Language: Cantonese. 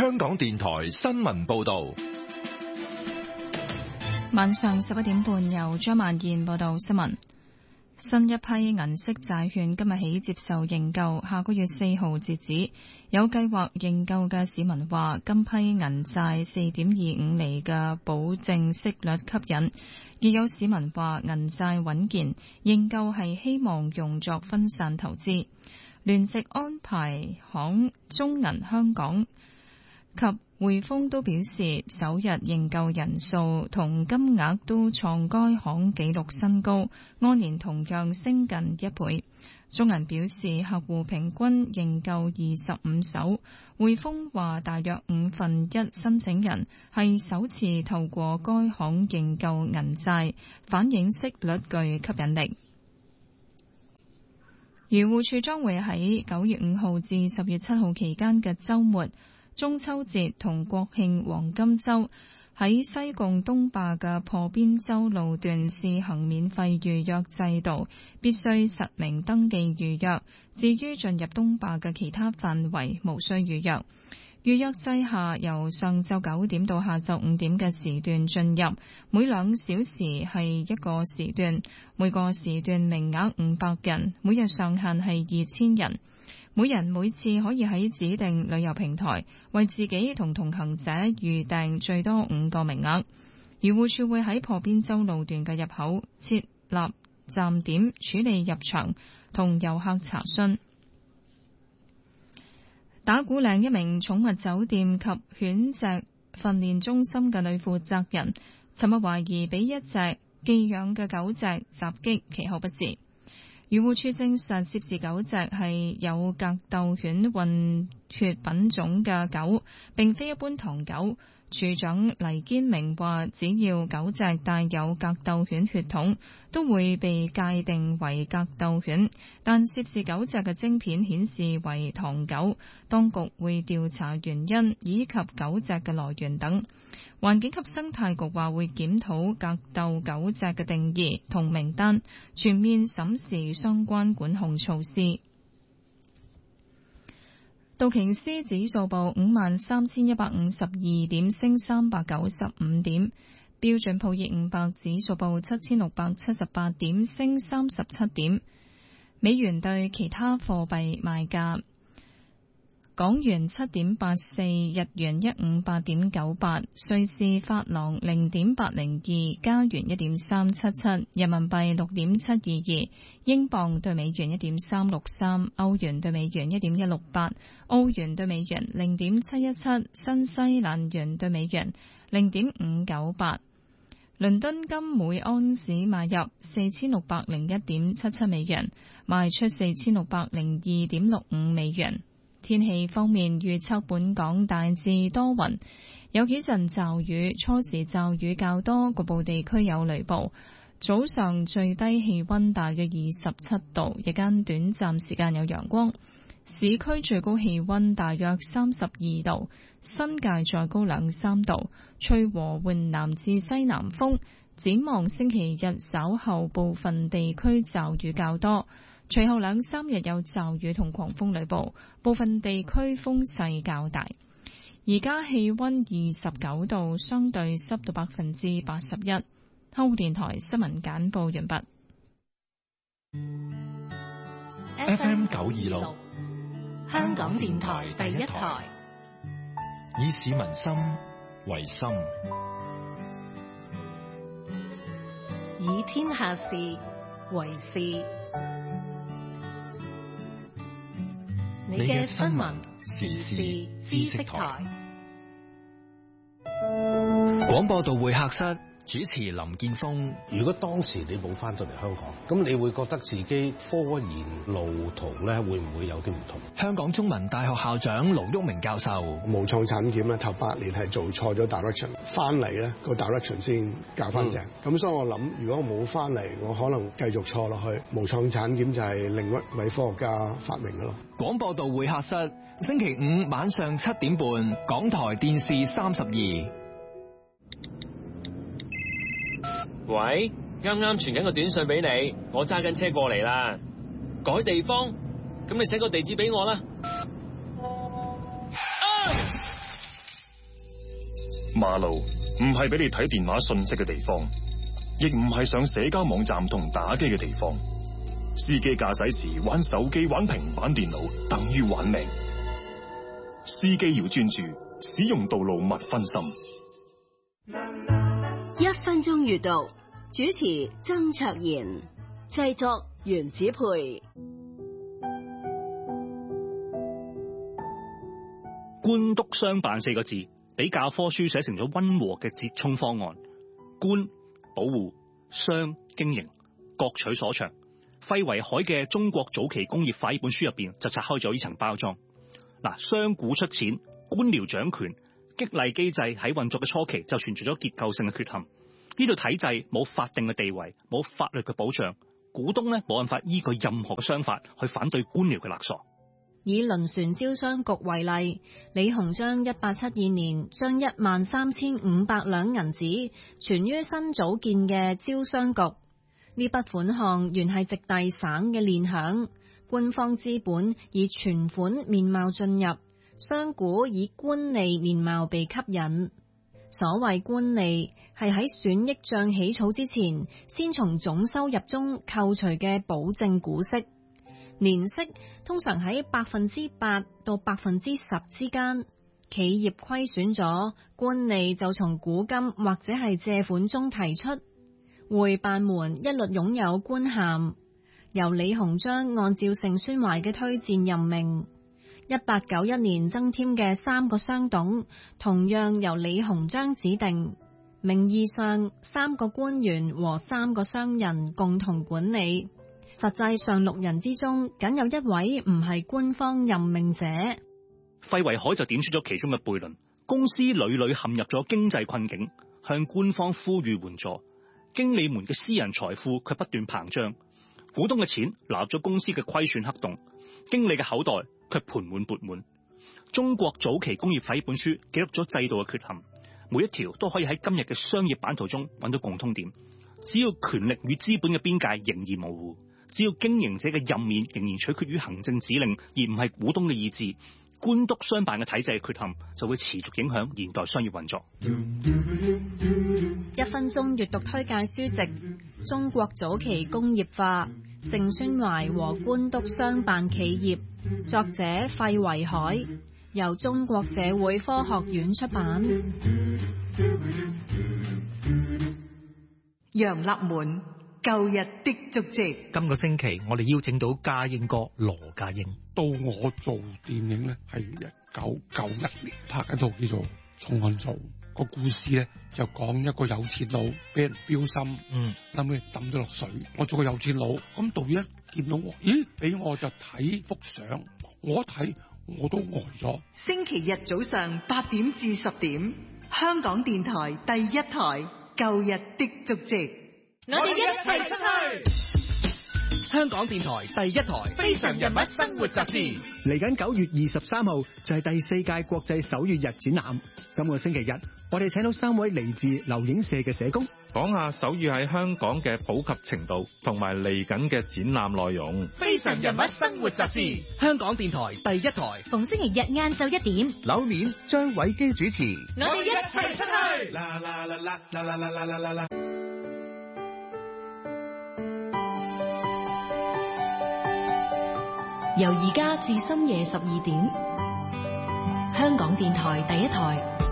香港電台新聞報道。 晚上11點半，由張曼燕報道新聞。新一批銀色債券今日起接受認購，下個月4號截止。有計劃認購嘅市民話，今批銀債4.25厘嘅保證息率吸引，亦有市民話銀債穩健，認購係希望用作分散投資。聯席安排行中銀香港及匯豐都表示，首日認購人數同金額都創該行紀錄新高，按年同樣升近1倍。中銀表示，客戶平均認購25手，匯豐話大約1/5申請人係首次透過該行認購銀債，反映息率具吸引力。漁護署將會喺9月5號至10月7號期間嘅週末、中秋節同國慶黃金週，喺西貢東壩嘅破邊洲路段試行免費預約制度，必須實名登記預約。至於進入東壩嘅其他範圍，無需預約。預約制下，由上晝9點到下晝5點嘅時段進入，每2小時係一個時段，每個時段名額500人，每日上限係2000人。每人每次可以喺指定旅遊平台為自己同同行者預訂最多5個名額。漁護署會喺破邊洲路段嘅入口設立站點，處理入場同遊客查詢。打鼓嶺一名寵物酒店及犬隻訓練中心嘅女負責人，尋日懷疑俾一隻寄養嘅狗隻襲擊，其後不治。漁護署證實涉事狗隻係有格鬥犬混血品種嘅狗，並非一般唐狗。署長黎堅明話，只要狗隻帶有格鬥犬血統，都會被界定為格鬥犬，但涉事狗隻嘅晶片顯示為唐狗，當局會調查原因以及狗隻嘅來源等。環境及生態局話會檢討格鬥狗隻嘅定義同名單，全面審視相關管控措施。道瓊斯指數報53,152點，升395點；標準普爾500指數報7,678點，升37點。美元對其他貨幣賣價：港元7.84，日元158.98，瑞士法郎0.802，加元1.377，人民幣6.722，英鎊對美元1.363，歐元對美元1.168，澳元對美元0.717，新西蘭元對美元0.598。倫敦金每安士買入4601.77美元，賣出4602.65美元。天氣方面，預測本港大致多雲，有幾陣驟雨，初時驟雨較多，局部地區有雷暴。早上最低氣溫大約27度，日間短暫時間有陽光。市區最高氣溫大約32度，新界再高2-3度，吹和緩南至西南風。展望星期日稍後部分地區驟雨較多，隨後2-3日有驟雨同狂風雷暴，部分地區風勢較大。而家氣溫29度，相對濕度81%。香港電台新聞簡報完畢。 FM 926， 香港電台第一台， 以市民心為心， 以天下事為事。你嘅新聞時事知識台， 廣播道會客室主持林建峰。 如果當時你冇翻到嚟香港，咁你會覺得自己科研路途咧會唔會有啲唔同？ 香港中文大學校長盧煜明教授， 無創產檢咧頭8年係做錯咗 direction， 翻嚟咧個 direction 先教翻正。咁所以我諗，如果我冇翻嚟，我可能繼續錯落去。無創產檢就係另一位科學家發明嘅咯。 廣播道會客室，星期5晚上7點半，港台電視32。 喂，啱啱傳緊個短信俾你，我揸緊車過嚟啦。改地方，咁你寫個地址俾我啦。 馬路唔係俾你睇電話信息嘅地方，亦唔係上社交網站同打機嘅地方。司機駕駛時玩手機、玩平板電腦，等於玩命。司機要專注，使用道路勿分心。 1分鐘閱讀，主持曾卓賢，製作袁子培。 官督商辦4個字，俾教科書寫成咗溫和嘅折衷方案。官保護，商經營，各取所長。費維海嘅《中國早期工業化》呢本書入邊就拆開咗呢層包裝。嗱，商股出錢，官僚掌權，激勵機制喺運作嘅初期就存在咗結構性嘅缺陷。呢度體制冇法定嘅地位，冇法律嘅保障，股東呢冇辦法依據任何嘅商法去反對官僚嘅勒索。 以輪船招商局為例，李鴻章1872年將13500兩銀紙存於新組建嘅招商局。呢筆款項原係直隸省嘅練餉，官方資本以存款面貌進入，商股以官吏面貌被吸引。所謂官吏係喺損益帳起草之前，先從總收入中扣除嘅保證股息。年息通常喺8%到10%之間，企業虧損咗，官吏就從股金或者係借款中提出。會辦們一律擁有官銜，由李鴻章按照盛宣懷嘅推薦任命。1891年增添嘅3個商董，同樣由李鴻章指定，名義上3個官員和3個商人共同管理。實際上6人之中，僅有1位唔係官方任命者。 費維海就點出咗其中嘅悖論：公司屢屢陷入咗經濟困境，向官方呼籲援助，經理們嘅私人財富卻不斷膨脹，股東嘅錢流入咗公司嘅虧損黑洞，經理嘅口袋卻盆滿缽滿。中國早期工業化呢本書記錄咗制度嘅缺陷，每一條都可以喺今日嘅商業版圖中揾到共通點。只要權力與資本嘅邊界仍然模糊，只要經營者嘅任免仍然取決於行政指令，而唔係股東嘅意志，官督商辦嘅體制嘅缺陷就會持續影響現代商業運作。 1分鐘閱讀推介書籍《中國早期工業化：盛宣懷和官督商辦企業》，作者費維海，由中國社會科學院出版。 楊立門舊日的足跡。 今個星期我哋邀請到家英哥羅家英。 到我做電影咧，係1991年拍一套叫做《重案組》，個故事咧就講一個有錢佬俾人標心，諗住抌咗落水。我做個有錢佬，咁導演一見到我，咦，俾我就睇幅相，我一睇我都呆咗。 星期日早上8點至10點，香港電台第一台《舊日的足跡》。 我哋一齊出去。 香港電台第一台《非常人物生活雜誌》嚟緊9月23號就係第4屆國際手語日展覽。今個星期日，我哋請到3位嚟自留影社嘅社工， 講下手語喺香港嘅普及程度同埋嚟緊嘅展覽內容。 《非常人物生活雜誌》，香港電台第一台， 逢星期日晏晝1點， 柳面張偉基主持。 我哋一齊出去。 由而家至深夜12點，香港電台第一台。